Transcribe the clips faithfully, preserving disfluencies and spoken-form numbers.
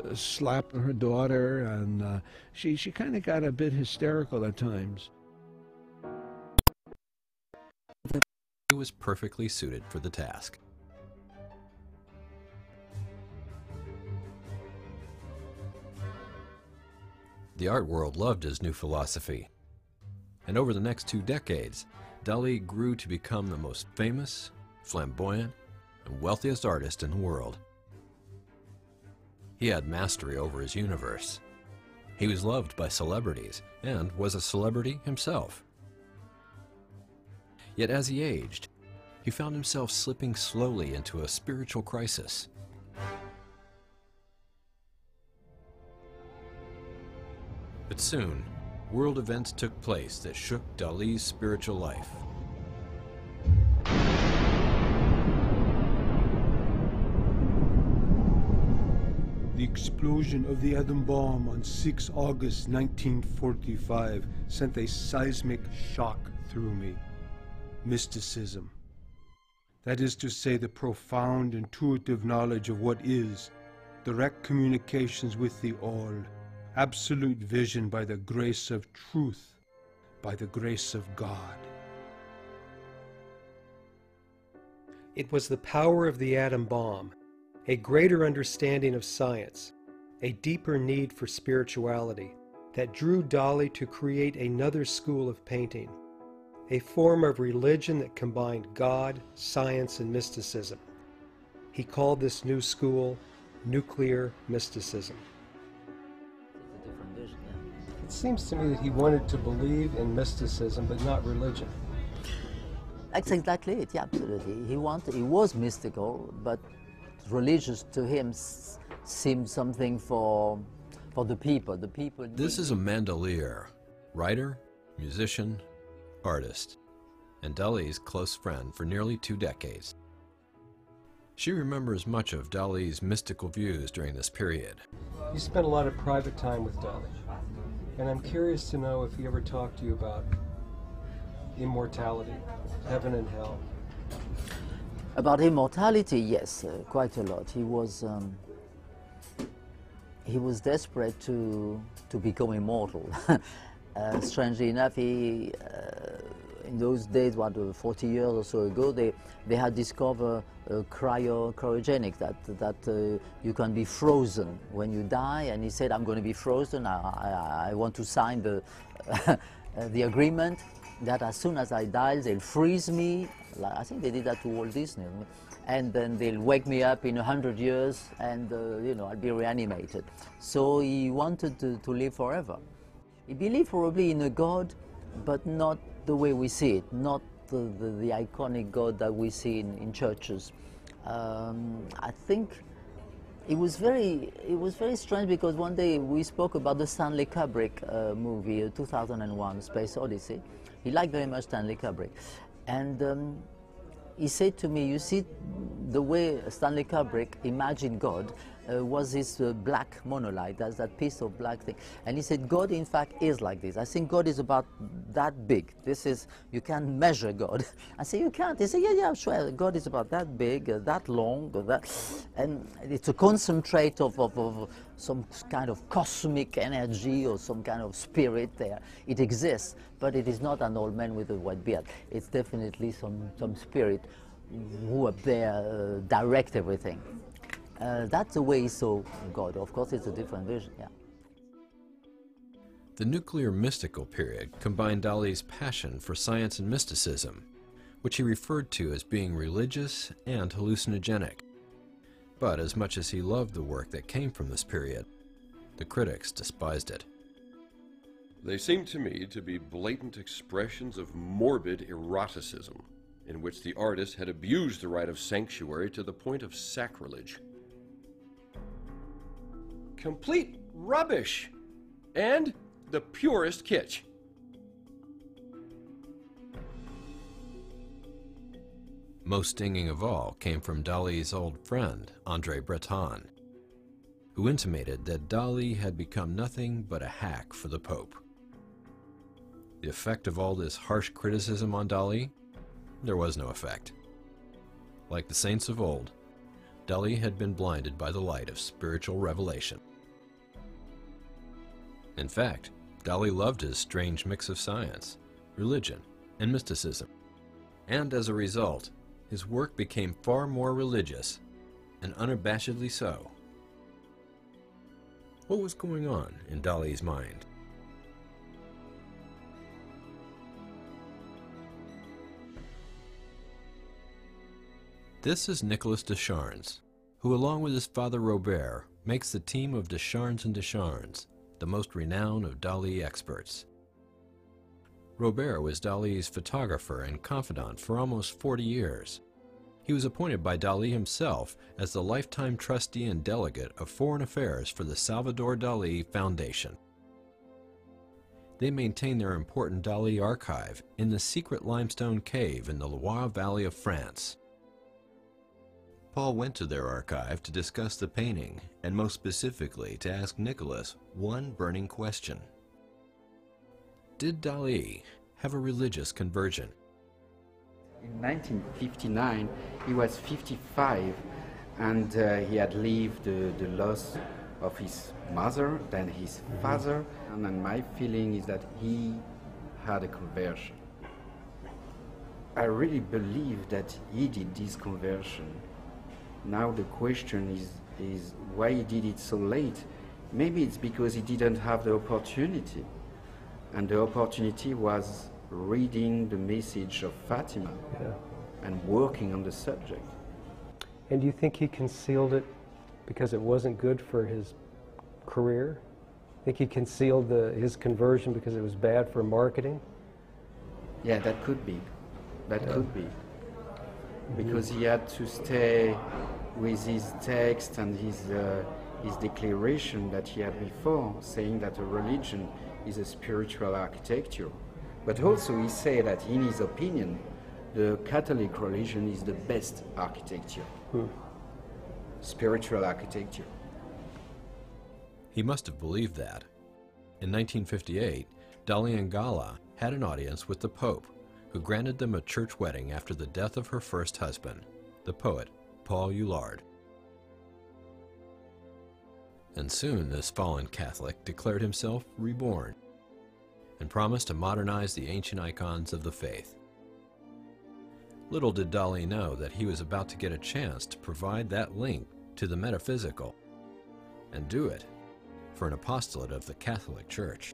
slap her daughter, and uh, she, she kind of got a bit hysterical at times. He was perfectly suited for the task. The art world loved his new philosophy, and over the next two decades, Dali grew to become the most famous, flamboyant, and wealthiest artist in the world. He had mastery over his universe. He was loved by celebrities and was a celebrity himself. Yet as he aged, he found himself slipping slowly into a spiritual crisis. But soon, world events took place that shook Dali's spiritual life. The explosion of the atom bomb on the sixth of August nineteen forty-five sent a seismic shock through me. Mysticism. That is to say, the profound intuitive knowledge of what is, direct communications with the all, absolute vision by the grace of truth, by the grace of God. It was the power of the atom bomb, a greater understanding of science, a deeper need for spirituality, that drew Dali to create another school of painting, a form of religion that combined God, science, and mysticism. He called this new school nuclear mysticism. It seems to me that he wanted to believe in mysticism, but not religion. That's exactly it, yeah, absolutely. He wanted, he was mystical, but religious to him seemed something for, for the people. The people. This is Amanda Lear, writer, musician, artist, and Dali's close friend for nearly two decades. She remembers much of Dali's mystical views during this period. You spent a lot of private time with Dali, and I'm curious to know if he ever talked to you about immortality, heaven and hell. About immortality, yes, uh, quite a lot. He was um, he was desperate to to become immortal. uh, strangely enough, he uh, in those days, what uh, forty years or so ago, they they had discovered uh, cryo cryogenic that that uh, you can be frozen when you die. And he said, "I'm going to be frozen. I I, I want to sign the uh, the agreement that as soon as I die, they'll freeze me." I think they did that to Walt Disney, and then they'll wake me up in a hundred years, and uh, you know, I'll be reanimated. So he wanted to, to live forever. He believed probably in a God, but not the way we see it, not the, the, the iconic God that we see in, in churches. Um, I think it was very, it was very strange because one day we spoke about the Stanley Kubrick uh, movie, uh, two thousand one: Space Odyssey. He liked very much Stanley Kubrick. And um, he said to me, you see, the way Stanley Kubrick imagined God uh, was this uh, black monolith, that's that piece of black thing. And he said, God, in fact, is like this. I think God is about that big. This is, you can't measure God. I said, you can't. He said, yeah, yeah, sure. God is about that big, uh, that long, uh, that. And it's a concentrate of, of, of some kind of cosmic energy or some kind of spirit there. It exists, but it is not an old man with a white beard. It's definitely some, some spirit who up there uh, direct everything. Uh, that's the way he saw God. Of course, it's a different vision, yeah. The nuclear mystical period combined Dali's passion for science and mysticism, which he referred to as being religious and hallucinogenic. But as much as he loved the work that came from this period, the critics despised it. They seem to me to be blatant expressions of morbid eroticism, in which the artist had abused the right of sanctuary to the point of sacrilege. Complete rubbish! And the purest kitsch. Most stinging of all came from Dali's old friend, André Breton, who intimated that Dali had become nothing but a hack for the Pope. The effect of all this harsh criticism on Dali? There was no effect. Like the saints of old, Dali had been blinded by the light of spiritual revelation. In fact, Dali loved his strange mix of science, religion, and mysticism. And as a result, his work became far more religious, and unabashedly so. What was going on in Dali's mind? This is Nicolas Descharnes, who along with his father Robert makes the team of Descharnes and Descharnes, the most renowned of Dali experts. Robert was Dali's photographer and confidant for almost forty years. He was appointed by Dali himself as the lifetime trustee and delegate of foreign affairs for the Salvador Dali Foundation. They maintain their important Dali archive in the secret limestone cave in the Loire Valley of France. Paul went to their archive to discuss the painting, and most specifically to ask Nicolas one burning question. Did Dali have a religious conversion? In nineteen fifty-nine, he was fifty-five, and uh, he had lived the, the loss of his mother, then his father, and, and my feeling is that he had a conversion. I really believe that he did this conversion. Now the question is, is why he did it so late. Maybe it's because he didn't have the opportunity. And the opportunity was reading the message of Fatima Yeah. and working on the subject. And do you think he concealed it because it wasn't good for his career? Think he concealed the, his conversion because it was bad for marketing? Yeah, that could be. That Yeah. could be. Because he had to stay with his text and his, uh, his declaration that he had before, saying that a religion is a spiritual architecture. But also he said that in his opinion, the Catholic religion is the best architecture, Hmm. spiritual architecture. He must have believed that. In nineteen fifty-eight, Dali and Gala had an audience with the Pope, who granted them a church wedding after the death of her first husband, the poet Paul Eluard. And soon this fallen Catholic declared himself reborn and promised to modernize the ancient icons of the faith. Little did Dali know that he was about to get a chance to provide that link to the metaphysical, and do it for an apostolate of the Catholic Church.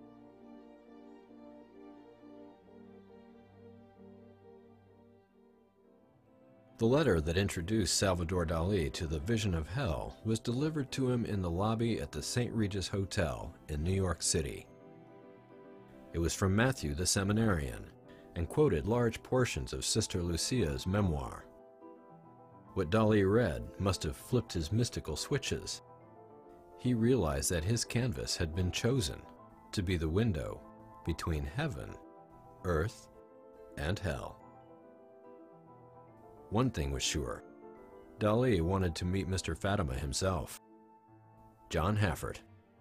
The letter that introduced Salvador Dali to the vision of hell was delivered to him in the lobby at the Saint Regis Hotel in New York City. It was from Matthew the seminarian, and quoted large portions of Sister Lucia's memoir. What Dali read must have flipped his mystical switches. He realized that his canvas had been chosen to be the window between heaven, earth, and hell. One thing was sure, Dali wanted to meet Mister Fatima himself, John Haffert.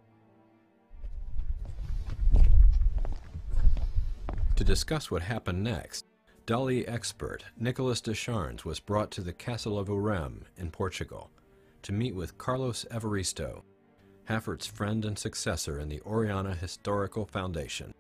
To discuss what happened next, Dali expert Nicolas Descharnes was brought to the Castle of Orem in Portugal to meet with Carlos Evaristo, Haffert's friend and successor in the Oriana Historical Foundation.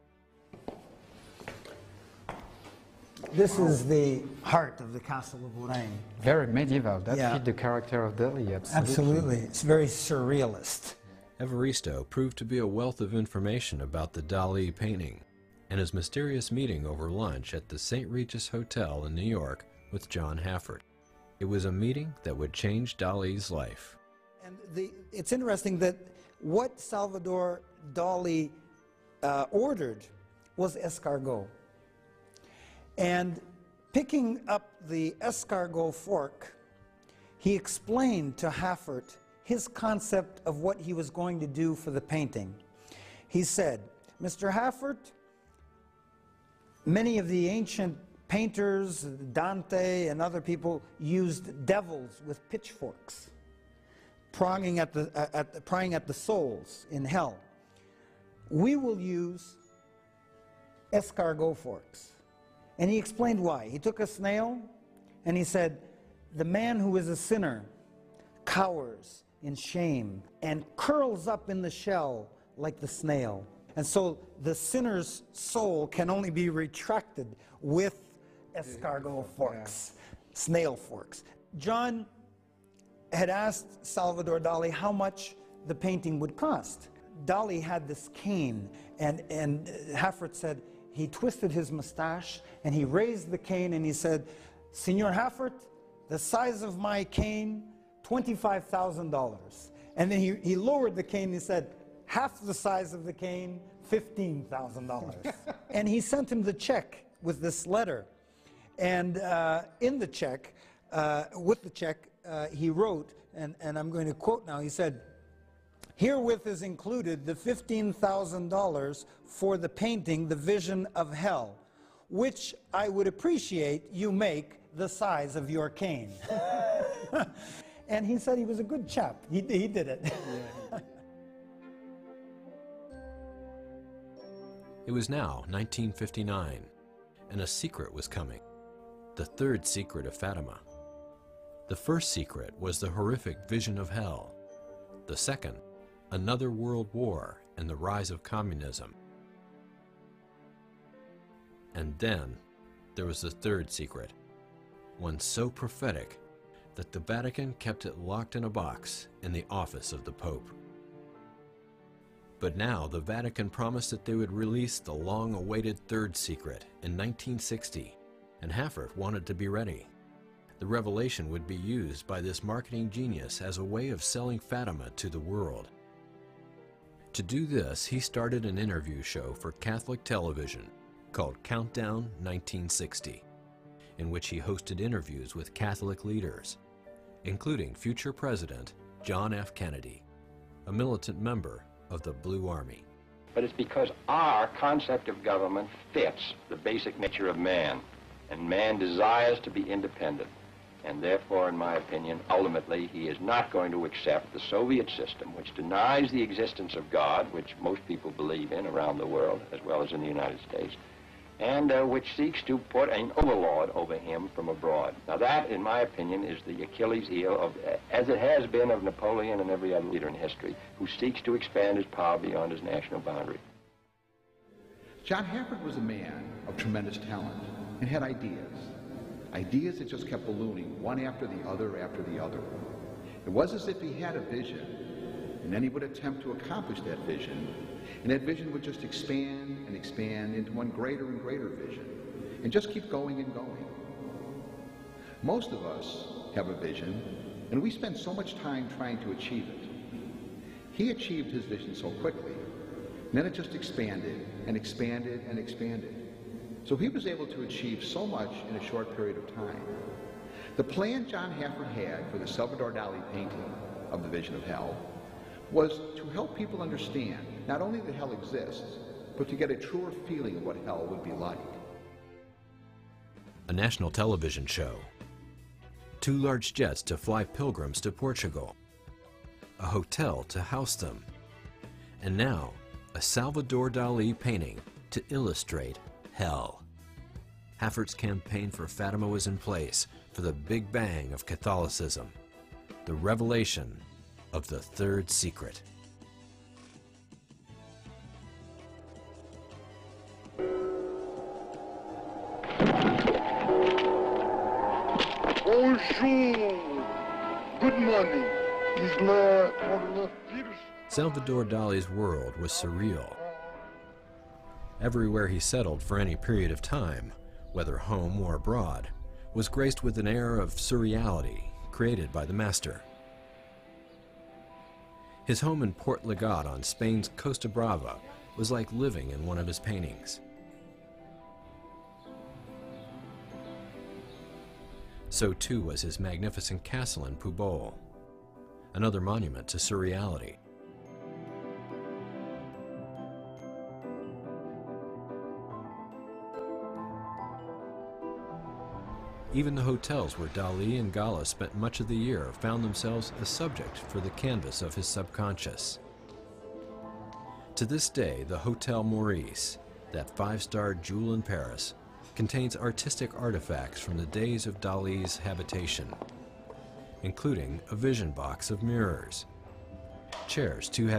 This is the heart of the Castle of Orem. Very medieval. That Yeah. fit the character of Dali, absolutely. Absolutely. It's very surrealist. Evaristo proved to be a wealth of information about the Dali painting and his mysterious meeting over lunch at the Saint Regis Hotel in New York with John Haffert. It was a meeting that would change Dali's life. And the, it's interesting that what Salvador Dali uh, ordered was escargot. And picking up the escargot fork, he explained to Haffert his concept of what he was going to do for the painting. He said, Mister Haffert, many of the ancient painters, Dante and other people, used devils with pitchforks, prying at the, uh, at the, prying at the souls in hell. We will use escargot forks. And he explained why. He took a snail and he said, the man who is a sinner cowers in shame and curls up in the shell like the snail. And so the sinner's soul can only be retracted with escargot forks, snail forks. John had asked Salvador Dali how much the painting would cost. Dali had this cane, and, and Haffert said he twisted his mustache and he raised the cane and he said, "Senor Haffert, the size of my cane, twenty-five thousand dollars. And then he, he lowered the cane and he said, "Half the size of the cane, fifteen thousand dollars. And he sent him the check with this letter. And uh, in the check, uh, with the check, uh, he wrote, and, and I'm going to quote now, he said, "Herewith is included the fifteen thousand dollars for the painting, The Vision of Hell, which I would appreciate you make the size of your cane." And he said he was a good chap. He, he did it. It was now nineteen fifty-nine, and a secret was coming. The third secret of Fatima. The first secret was the horrific vision of hell. The second, another world war and the rise of communism. And then there was the third secret, one so prophetic that the Vatican kept it locked in a box in the office of the Pope. But now the Vatican promised that they would release the long-awaited third secret in nineteen sixty, and Haffert wanted to be ready. The revelation would be used by this marketing genius as a way of selling Fatima to the world. To do this, he started an interview show for Catholic television called Countdown nineteen sixty, in which he hosted interviews with Catholic leaders, including future President John F. Kennedy, a militant member of the Blue Army. But it's because our concept of government fits the basic nature of man, and man desires to be independent. And therefore, in my opinion, ultimately, he is not going to accept the Soviet system, which denies the existence of God, which most people believe in around the world, as well as in the United States, and uh, which seeks to put an overlord over him from abroad. Now that, in my opinion, is the Achilles heel of, as it has been of Napoleon and every other leader in history, who seeks to expand his power beyond his national boundary. John Haffert was a man of tremendous talent and had ideas. Ideas that just kept ballooning, one after the other after the other. It was as if he had a vision, and then he would attempt to accomplish that vision, and that vision would just expand and expand into one greater and greater vision, and just keep going and going. Most of us have a vision, and we spend so much time trying to achieve it. He achieved his vision so quickly, and then it just expanded and expanded and expanded. So he was able to achieve so much in a short period of time. The plan John Haffert had for the Salvador Dali painting of The Vision of Hell was to help people understand not only that hell exists, but to get a truer feeling of what hell would be like. A national television show, two large jets to fly pilgrims to Portugal, a hotel to house them, and now a Salvador Dali painting to illustrate hell. Haffert's campaign for Fatima was in place for the Big Bang of Catholicism, the revelation of the third secret. Bonjour. Good morning. Is la Salvador Dali's world was surreal. Everywhere he settled for any period of time, whether home or abroad, was graced with an air of surreality created by the master. His home in Port Legat on Spain's Costa Brava was like living in one of his paintings. So too was his magnificent castle in Pujol, another monument to surreality. Even the hotels where Dali and Gala spent much of the year found themselves a subject for the canvas of his subconscious. To this day, the Hotel Maurice, that five-star jewel in Paris, contains artistic artifacts from the days of Dali's habitation, including a vision box of mirrors, chairs too heavy